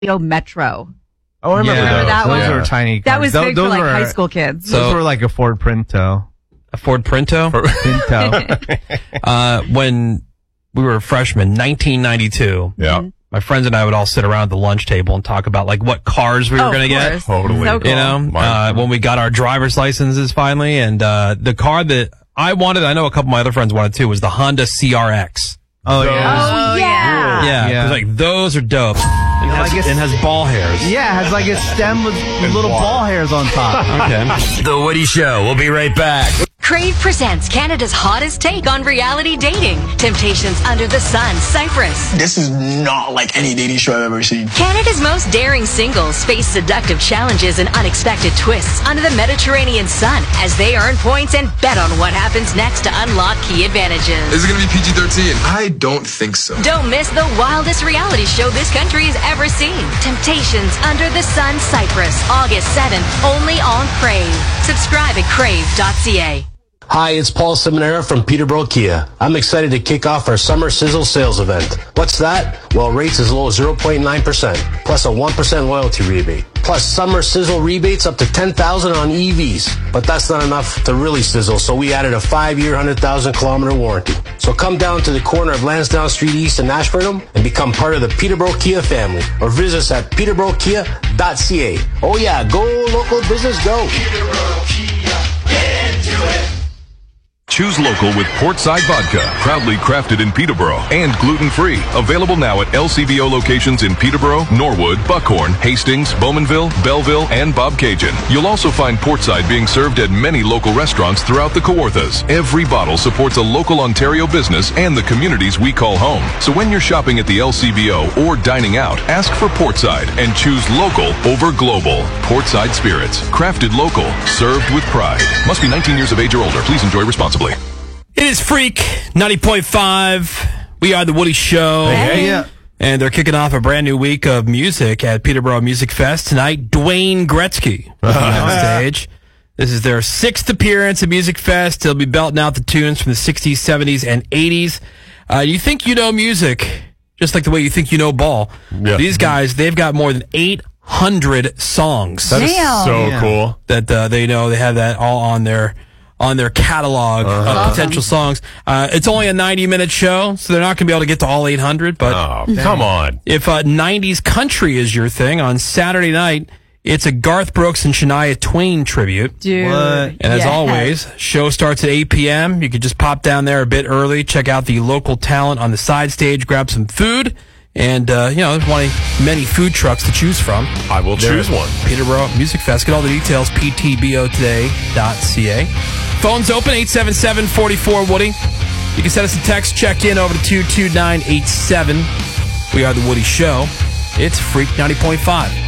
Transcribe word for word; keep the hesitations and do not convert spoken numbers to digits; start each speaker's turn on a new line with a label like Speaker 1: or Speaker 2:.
Speaker 1: Metro.
Speaker 2: Oh, I remember,
Speaker 1: yeah. remember that
Speaker 2: those.
Speaker 1: one?
Speaker 2: Those were tiny cars.
Speaker 1: That was
Speaker 2: those,
Speaker 1: big
Speaker 2: those
Speaker 1: for like
Speaker 2: were,
Speaker 1: high school kids.
Speaker 2: Those so, were like a Ford Pinto.
Speaker 3: A Ford Pinto?
Speaker 2: Pinto.
Speaker 3: uh, when we were freshmen, nineteen ninety-two.
Speaker 4: Yeah.
Speaker 3: My friends and I would all sit around the lunch table and talk about like what cars we were
Speaker 1: oh,
Speaker 3: going to get.
Speaker 4: Totally.
Speaker 1: So cool.
Speaker 3: You know, uh, when we got our driver's licenses finally, and uh, the car that I wanted, I know a couple of my other friends wanted too, was the Honda C R X.
Speaker 2: Oh, yeah.
Speaker 1: Oh, yeah.
Speaker 3: Yeah.
Speaker 2: Yeah.
Speaker 3: It was like, those are dope. It has,
Speaker 2: like
Speaker 3: it has ball hairs.
Speaker 2: Yeah, it has like a stem with little ball hairs on top.
Speaker 3: Okay.
Speaker 5: The Woody Show. We'll be right back.
Speaker 6: Crave presents Canada's hottest take on reality dating. Temptations Under the Sun, Cyprus.
Speaker 7: This is not like any dating show I've ever seen.
Speaker 6: Canada's most daring singles face seductive challenges and unexpected twists under the Mediterranean sun as they earn points and bet on what happens next to unlock key advantages.
Speaker 8: Is it going to be P G thirteen? I don't think so.
Speaker 6: Don't miss the wildest reality show this country has ever seen. Temptations Under the Sun, Cyprus, August seventh, only on Crave. Subscribe at crave dot c a.
Speaker 9: Hi, it's Paul Seminara from Peterborough Kia. I'm excited to kick off our Summer Sizzle sales event. What's that? Well, rates as low as zero point nine percent, plus a one percent loyalty rebate, plus Summer Sizzle rebates up to ten thousand dollars on E Vs. But that's not enough to really sizzle, so we added a five-year, one hundred thousand kilometer warranty. So come down to the corner of Lansdowne Street East in Ashburnham and become part of the Peterborough Kia family, or visit us at peterborough kia dot c a. Oh yeah, go local business, go.
Speaker 10: Peterborough Kia, get into it.
Speaker 4: Choose local with Portside Vodka, proudly crafted in Peterborough and gluten-free. Available now at L C B O locations in Peterborough, Norwood, Buckhorn, Hastings, Bowmanville, Belleville, and Bobcaygeon. You'll also find Portside being served at many local restaurants throughout the Kawarthas. Every bottle supports a local Ontario business and the communities we call home. So when you're shopping at the L C B O or dining out, ask for Portside and choose local over global. Portside Spirits, crafted local, served with pride. Must be nineteen years of age or older. Please enjoy responsibly.
Speaker 3: It is Freak ninety point five. We are the Woody Show.
Speaker 2: Hey. Yeah.
Speaker 3: And they're kicking off a brand new week of music at Peterborough Music Fest tonight. Dwayne Gretzky on stage. This is their sixth appearance at Music Fest. They'll be belting out the tunes from the sixties, seventies, and eighties. Uh, you think you know music, just like the way you think you know ball.
Speaker 4: Yeah.
Speaker 3: These guys, they've got more than eight hundred songs.
Speaker 4: That is
Speaker 1: Damn.
Speaker 4: so
Speaker 2: Yeah.
Speaker 4: cool.
Speaker 3: That uh, they know they have that all on their on their catalog
Speaker 4: Uh-huh.
Speaker 3: of potential songs. Uh, it's only a ninety-minute show, so they're not going to be able to get to all eight hundred. But
Speaker 4: Oh, come on.
Speaker 3: if uh, nineties country is your thing, on Saturday night, it's a Garth Brooks and Shania Twain tribute.
Speaker 1: Dude.
Speaker 2: What?
Speaker 3: And as
Speaker 1: yes.
Speaker 3: always, show starts at eight p.m. You could just pop down there a bit early, check out the local talent on the side stage, grab some food. And, uh, you know, there's one of many food trucks to choose from.
Speaker 4: I will choose one.
Speaker 3: Peterborough Music Fest. Get all the details, p t b o today dot c a. Phone's open, eight seven seven, four four, Woody. You can send us a text, check in over to two two nine eight seven. We are The Woody Show. It's Freak ninety point five.